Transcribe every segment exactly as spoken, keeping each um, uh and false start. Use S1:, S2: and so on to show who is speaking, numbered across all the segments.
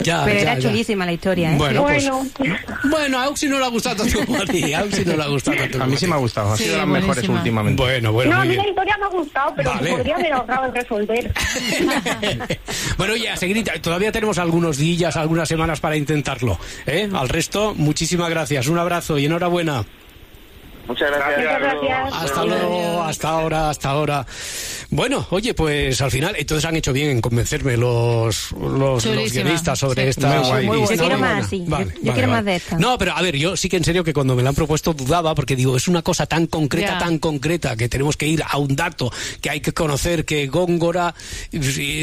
S1: Ya,
S2: Pero
S1: ya,
S2: era
S1: ya.
S2: chulísima la historia, ¿eh?
S1: Bueno, pues,
S3: Bueno,
S1: bueno, a Auxi no le ha gustado tanto como a ti. A Auxi no le ha gustado tanto como
S4: A mí sí me ha gustado, ha
S5: Sí,
S4: sido de las mejores
S5: buenísima.
S4: últimamente.
S1: Bueno, bueno,
S3: no, a
S1: muy
S3: mí la
S1: bien.
S3: historia me ha gustado, pero
S1: Vale.
S3: se podría haber ahorrado en resolver.
S1: Bueno, oye, a seguir, todavía tenemos algunos días, algunas semanas para intentarlo, ¿eh? Al resto, muchísimas gracias, un abrazo y enhorabuena.
S6: Muchas gracias.
S3: Muchas gracias.
S1: Hasta luego, hasta ahora, hasta ahora. Bueno, oye, pues al final, entonces han hecho bien en convencerme los, los, los
S5: Chulísima.
S1: guionistas sobre
S5: Sí.
S1: esta...
S4: Muy guay.
S2: Yo
S1: historia.
S2: quiero más, sí.
S1: Vale,
S2: Yo
S1: vale,
S2: quiero
S1: vale.
S2: más de esta.
S1: No, pero a ver, yo sí que en serio que cuando me la han propuesto dudaba, porque digo, es una cosa tan concreta,
S5: Ya.
S1: tan concreta, que tenemos que ir a un dato, que hay que conocer que Góngora... y-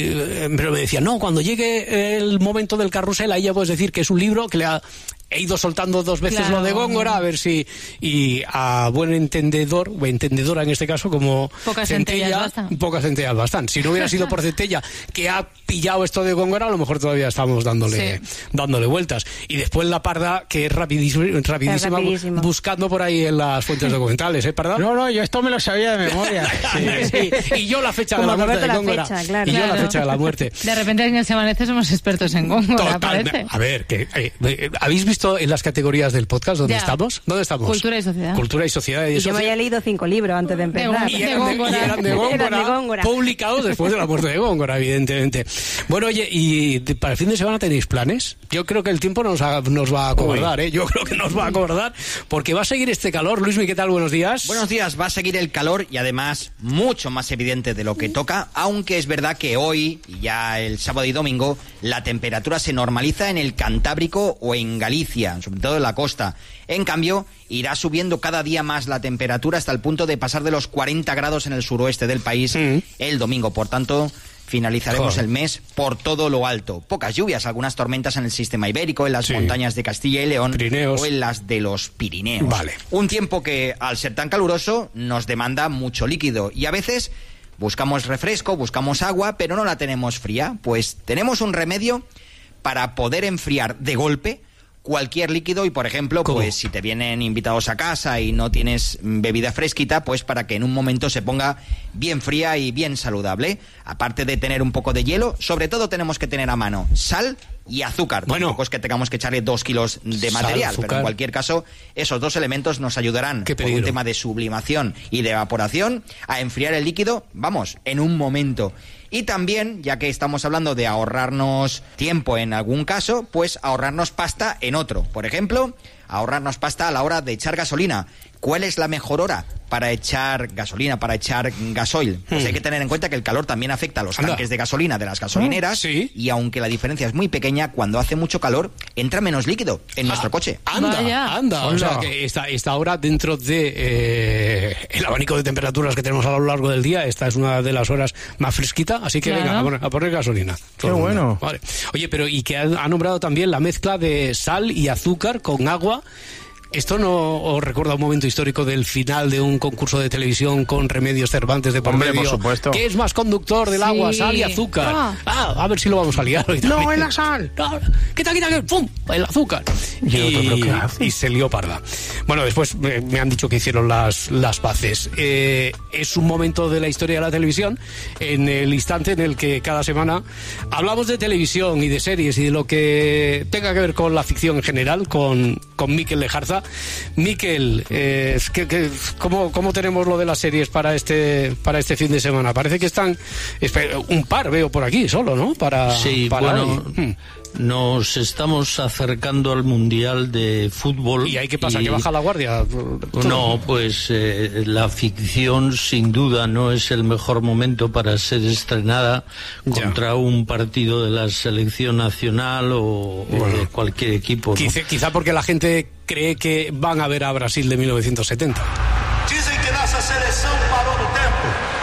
S1: Pero me decía, no, cuando llegue el momento del carrusel, ahí ya puedes decir que es un libro que le ha... He ido soltando dos veces
S5: Claro.
S1: lo de Góngora, a ver si... Y a buen entendedor, o entendedora en este caso, como
S5: Pocas
S1: Centella,
S5: centellas bastan.
S1: pocas centellas bastan. Si no hubiera sido por Centella, que ha pillado esto de Góngora, a lo mejor todavía estamos dándole,
S5: Sí.
S1: dándole vueltas. Y después la Parda, que es rapidísima, rapidísima,
S2: rapidísimo.
S1: buscando por ahí en las fuentes documentales, ¿eh, Parda?
S4: No, no, yo esto me lo sabía de memoria.
S1: Sí, sí. Y yo la fecha de
S2: Como
S1: la muerte
S2: Roberto
S1: de
S2: la
S1: Góngora.
S2: fecha, claro.
S1: Y yo la
S5: Claro.
S1: fecha de la muerte.
S5: De repente en el Se Amanece somos expertos en Góngora,
S1: Total,
S5: parece.
S1: a ver, que, eh, eh, ¿habéis visto en las categorías del podcast dónde
S5: Ya.
S1: estamos? ¿Dónde estamos?
S5: Cultura y sociedad.
S1: Cultura y sociedad. Y,
S2: Y yo me había leído cinco libros antes de empezar.
S1: Y
S5: De
S1: eran de, y
S5: Góngora.
S1: eran de Góngora,
S2: Eran de Góngora.
S1: publicados después de la muerte de Góngora, evidentemente. Bueno, oye, ¿y de- para el fin de semana tenéis planes? Yo creo que el tiempo nos, ha- nos va a acordar, ¿eh? Yo creo que nos va a acordar, porque va a seguir este calor. Luismi, ¿qué tal? Buenos días.
S7: Buenos días, va a seguir el calor y además mucho más evidente de lo que toca, aunque es verdad que hoy, y ya el sábado y domingo, la temperatura se normaliza en el Cantábrico o en Galicia, sobre todo en la costa. En cambio, irá subiendo cada día más la temperatura hasta el punto de pasar de los cuarenta grados en el suroeste del país
S1: Mm.
S7: el domingo. Por tanto, finalizaremos
S1: Joder.
S7: el mes por todo lo alto. Pocas lluvias, algunas tormentas en el sistema ibérico, en las
S1: Sí.
S7: montañas de Castilla y León
S1: Pirineos.
S7: o en las de los Pirineos.
S1: Vale.
S7: Un tiempo que, al ser tan caluroso, nos demanda mucho líquido y a veces buscamos refresco, buscamos agua, pero no la tenemos fría. Pues tenemos un remedio para poder enfriar de golpe cualquier líquido y, por ejemplo,
S1: ¿Cómo?
S7: pues si te vienen invitados a casa y no tienes mm, bebida fresquita, pues para que en un momento se ponga bien fría y bien saludable. Aparte de tener un poco de hielo, sobre todo tenemos que tener a mano sal y azúcar.
S1: Bueno.
S7: Tampoco es que tengamos que echarle dos kilos de
S1: Sal,
S7: material,
S1: azúcar.
S7: pero en cualquier caso, esos dos elementos nos ayudarán
S1: Qué
S7: por un
S1: peligro.
S7: tema de sublimación y de evaporación a enfriar el líquido, vamos, en un momento. Y también, ya que estamos hablando de ahorrarnos tiempo en algún caso, pues ahorrarnos pasta en otro. Por ejemplo, ahorrarnos pasta a la hora de echar gasolina. ¿Cuál es la mejor hora para echar gasolina, para echar gasoil? Pues
S1: Hmm.
S7: hay que tener en cuenta que el calor también afecta a los
S1: Anda.
S7: tanques de gasolina de las gasolineras.
S1: Sí.
S7: Y aunque la diferencia es muy pequeña, cuando hace mucho calor, entra menos líquido en nuestro coche.
S1: Anda,
S5: Vaya.
S1: anda. O
S4: Hola.
S1: sea, que esta, esta hora dentro de eh, el abanico de temperaturas que tenemos a lo largo del día, esta es una de las horas más fresquita, así que
S5: Claro.
S1: venga, a poner, a poner gasolina. Todo el mundo.
S4: bueno.
S1: Vale. Oye, pero y que ha, ha nombrado también la mezcla de sal y azúcar con agua. ¿Esto no os recuerda un momento histórico del final de un concurso de televisión con Remedios Cervantes de por
S4: Hombre,
S1: medio?
S4: por supuesto.
S1: ¿Qué es más conductor del
S5: Sí.
S1: agua, sal y azúcar?
S5: Ah.
S1: Ah, a ver si lo vamos a liar hoy
S4: No,
S1: también.
S4: es la sal.
S1: No, quita, quita, quita, ¡pum! El azúcar.
S4: Y el otro, ¿pero qué hace?
S1: y se lió parda. Bueno, después me, me han dicho que hicieron las, las paces. Eh, es un momento de la historia de la televisión, en el instante en el que cada semana hablamos de televisión y de series y de lo que tenga que ver con la ficción en general, con, con Mikel Lejarza. Mikel, eh, es que- que- ¿cómo, ¿cómo tenemos lo de las series para este, para este fin de semana? Parece que están espera, un par, veo por aquí solo, ¿no? Para,
S8: Sí,
S1: para
S8: bueno,
S1: hoy. Hmm.
S8: nos estamos acercando al Mundial de Fútbol.
S1: ¿Y ahí qué pasa?
S8: y-
S1: ¿Que baja la guardia?
S8: No, pues eh, la ficción sin duda no es el mejor momento para ser estrenada
S1: Ya.
S8: contra un partido de la selección nacional o, o de cualquier equipo, ¿no?
S1: Quizá, quizá porque la gente cree que van a ver a Brasil de mil novecientos setenta.
S9: Dizem que nossa seleção parou no tempo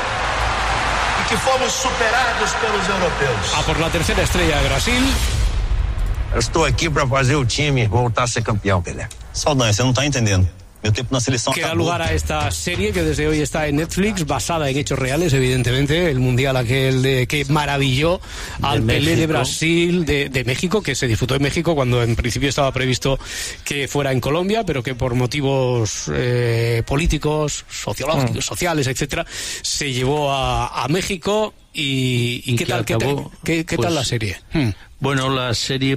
S9: e que fomos superados pelos europeus.
S1: A por la tercera estrella de Brasil.
S10: Eu estou aqui para fazer o time voltar a ser campeão, Pelé.
S11: Saldanha, você não tá entendendo. Meu tempo na seleção
S1: Que da
S11: acabou.
S1: lugar a esta serie que desde hoy está en Netflix, basada en hechos reales, evidentemente. El mundial aquel de, que maravilló al
S8: De
S1: Pelé de
S8: México.
S1: Brasil, de, de México, que se disfrutó en México cuando en principio estaba previsto que fuera en Colombia, pero que por motivos eh, políticos, sociológicos, sociales, etcétera, se llevó a, a México. ¿Y, y
S8: Y
S1: qué
S8: que
S1: tal, qué, tal-
S8: acabó,
S1: qué- qué
S8: pues,
S1: tal la serie? Hmm.
S8: Bueno, la serie